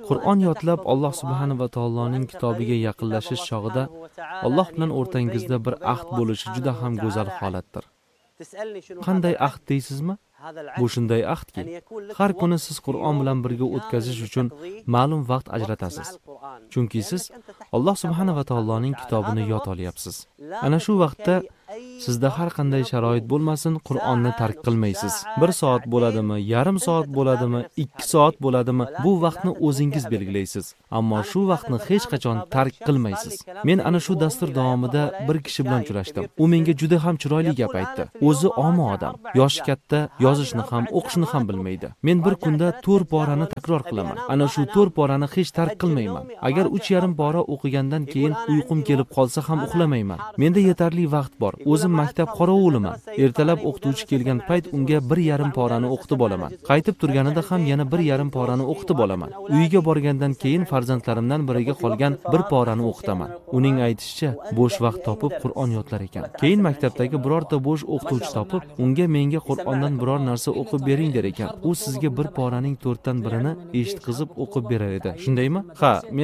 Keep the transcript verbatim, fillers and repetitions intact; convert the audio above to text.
Qur'on yodlab Alloh subhanahu va taoloning kitobiga yaqinlashish chog'ida Alloh bilan o'rtangizda bir ahd bo'lishi juda ham go'zal holatdir. Qanday ahd deysizmi? Bu shunday ahdki, har kuni siz Qur'on bilan birga o'tkazish uchun ma'lum vaqt ajratasiz. Chunki siz Alloh subhanahu va taoloning kitobini yod olyapsiz. Ana shu vaqtda sizda har qanday sharoit bo'lmasin, Qur'onni tark qilmaysiz. bir soat bo'ladimi, yarim soat bo'ladimi, ikki soat bo'ladimi, bu vaqtni o'zingiz belgilaysiz. Ammo shu vaqtni hech qachon tark qilmaysiz. Men ana shu dastur davomida bir kishi bilan uchrashdim. U menga juda ham chiroyli gap aytdi. O'zi omi odam, yoshi katta, yozishni ham, o'qishni ham bilmaydi. Men bir kunda to'rt porani takror qilaman. Ana shu to'rt porani hech tark qilmayman. Agar uch yarim pora o'qigandan keyin uyqum kelib qolsa ham uxlamayman. Menda yetarli vaqt bor. O'zim maktab qorovuliman. Ertalab o'qituvchi kelgan payt unga bir yarim porani o'qitib olaman. Qaytib turganida ham yana bir yarim porani o'qitib olaman. Uyiga borgandan keyin farzandlarimdan biriga qolgan bir porani o'qitaman. Uning aytishicha, bo'sh vaqt topib Qur'on yodlar ekan. Keyin maktabdagi birorta bo'sh o'qituvchi topib, unga menga Qur'ondan biror narsa o'qib bering der ekan. U sizga bir poraning to'rtdan birini eshitqizib o'qib berar edi. Shundaymi? Ha, men